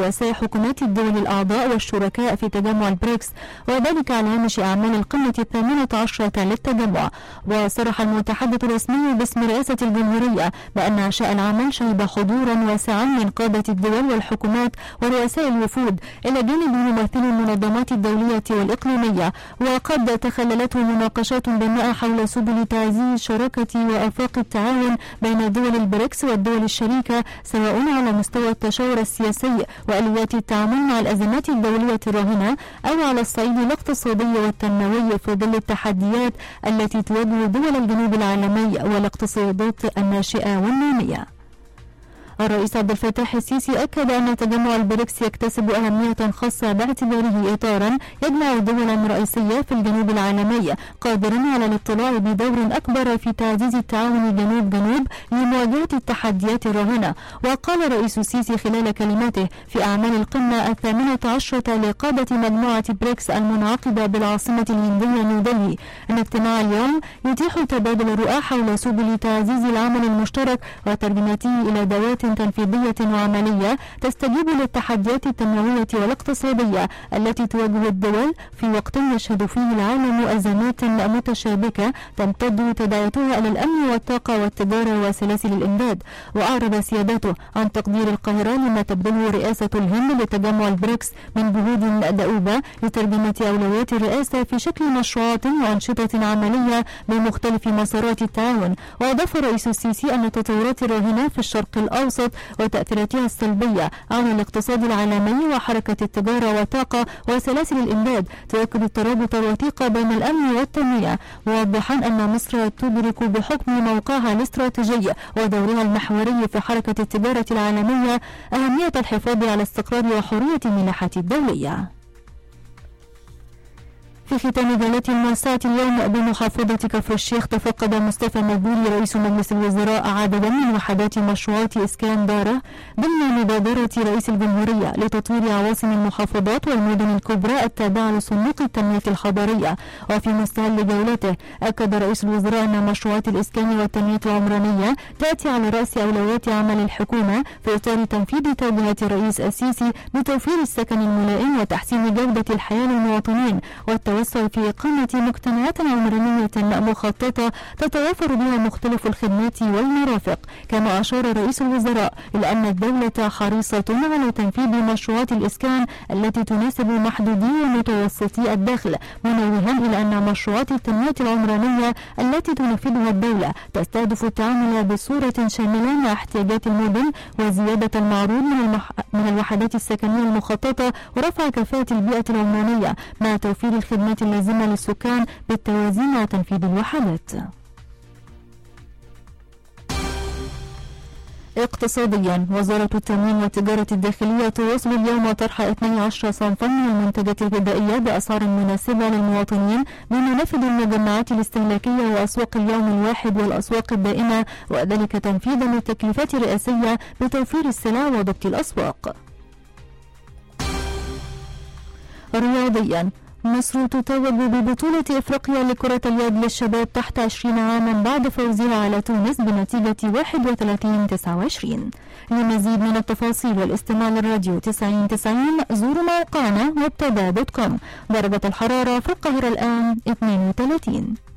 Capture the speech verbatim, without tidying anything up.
رؤساء حكومات الدول الأعضاء والشركاء في تجمع البريكس، وذلك على هامش أعمال القمة الثامنة عشرة للتجمع. وصرح المتحدث الرسمي باسم رئاسة الجمهورية بأن عشاء العمل شهد حضورا واسعا من قادة الدول والحكومات ورؤساء الوفود، إلى جانب ممثلي المنظمات الدولية والإقليمية، وقد تخللته مناقشات بناءة حول سبل تعزيز شراكة وآفاق التعاون بين دول البريكس والدول الشريكة، سواء على مستوى التشاور السياسي وآليات التعامل مع الأزمات الدولية الراهنة، أو على الصعيد الاقتصادي والتنموي في ظل التحديات التي تواجه دول الجنوب العالمي والاقتصادات الناشئة والنامية. الرئيس عبد الفتاح السيسي أكد أن تجمع البريكس يكتسب أهمية خاصة باعتباره إطارا يجمع دول رئيسية في الجنوب العالمي قادرا على الاطلاع بدور أكبر في تعزيز التعاون جنوب جنوب لمواجهة التحديات الراهنة. وقال الرئيس السيسي خلال كلمته في أعمال القمة الثامنة عشرة لقادة مجموعة بريكس المنعقدة بالعاصمة الهندية نيودلهي أن اجتماع اليوم يتيح تبادل الرؤى حول سبل تعزيز العمل المشترك وترجمته إلى دوات تنفيذية وعملية تستجيب للتحديات التنموية والاقتصادية التي تواجه الدول في وقت يشهد فيه العالم أزمات متشابكة تمتد تداعياتها إلى الأمن والطاقة والتجارة وسلاسل الإمداد. وأعرب سيادته عن تقدير القاهرة لما تبذله رئاسة الهند لتجمع البريكس من جهود دؤوبة لترجمة أولويات الرئاسة في شكل مشروعات وأنشطة عملية بمختلف مسارات التعاون. وأضاف الرئيس السيسي أن التطورات الراهنة في الشرق الأوسط وتأثيراتها السلبية على الاقتصاد العالمي وحركة التجارة والطاقة وسلاسل الإمداد تؤكد الترابط الوثيق بين الأمن والتنمية، موضحا أن مصر تدرك بحكم موقعها الاستراتيجي ودورها المحوري في حركة التجارة العالمية أهمية الحفاظ على استقرار وحرية الملاحة الدولية. في ختام جولة المساء اليوم بمحافظة كفر الشيخ، تفقد مصطفى مدبولي رئيس مجلس الوزراء عددا من وحدات مشروعات إسكان دارة ضمن مبادرة رئيس الجمهورية لتطوير عواصم المحافظات والمدن الكبرى التابعة لصندوق التنمية الحضرية. وفي مستهل جولته أكد رئيس الوزراء أن مشروعات الإسكان والتنمية العمرانية تأتي على رأس أولويات عمل الحكومة في إطار تنفيذ توجيهات الرئيس السيسي بتوفير السكن الملائم وتحسين جودة الحياة للمواطنين والتوسع في إقامة مجتمعات عمرانية مخططة تتوافر بها مختلف الخدمات والمرافق. كما أشار رئيس الوزراء إلى أن الدولة حريصة على تنفيذ مشروعات الإسكان التي تناسب محدودي ومتوسطي الدخل، منوها إلى أن مشروعات التنمية العمرانية التي تنفذها الدولة تستهدف التعامل بصورة شاملة مع احتياجات المدن وزيادة المعروض من, المح... من الوحدات السكنية المخططة ورفع كفاءة البيئة العمرانية مع توفير الخدمات اللازمة للسكان بالتوازي مع تنفيذ الوحدات. اقتصاديا، وزارة التموين والتجارة الداخلية تواصل اليوم طرح اثني عشر صنفا من المنتجات الغذائية بأسعار مناسبة للمواطنين بمنافذ المجمعات الاستهلاكية وأسواق اليوم الواحد والأسواق الدائمة، وذلك تنفيذا للتكليفات الرئاسية بتوفير السلع وضبط الأسواق. رياضيا، مصر تتوج ببطولة إفريقيا لكرة اليد للشباب تحت عشرين عاما بعد فوزها على تونس بنتيجة واحد وثلاثين تسعة وعشرين. لمزيد من التفاصيل والاستماع للراديو تسعين تسعين زوروا موقعنا مبتدا دوت كوم. درجة الحرارة في القاهرة الآن اثنين وثلاثين.